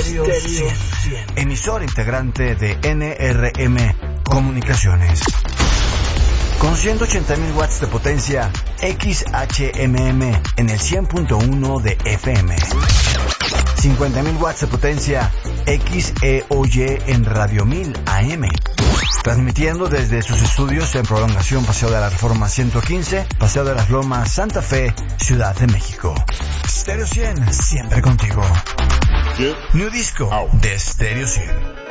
Stereo 100, emisor integrante de NRM Comunicaciones. Con 180.000 watts de potencia, XHMM en el 100.1 de FM. 50.000 watts de potencia, XEOY en Radio 1000 AM. Transmitiendo desde sus estudios en Prolongación Paseo de la Reforma 115, Paseo de las Lomas, Santa Fe, Ciudad de México. Stereo 100, siempre contigo. New Disco de Stereo 100.